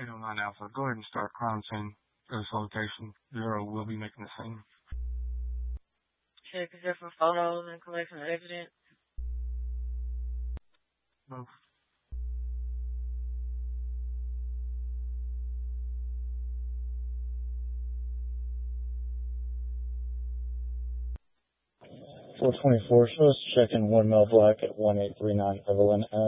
809 Alpha. Go ahead and start crime scene. This location. Zero will be making the scene. Check is for photos and collection of evidence. Both. Four 24, show us checking 1 Mel Black at 1839 Evelyn